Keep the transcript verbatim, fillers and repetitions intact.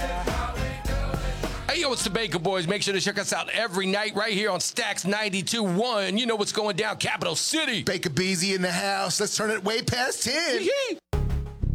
Hey, yo, it's the Baker Boys. Make sure to check us out every night right here on Stacks ninety-two point one. You know what's going down, Capital City. Baker Beasy in the house. Let's turn it way past ten. Yee-hee.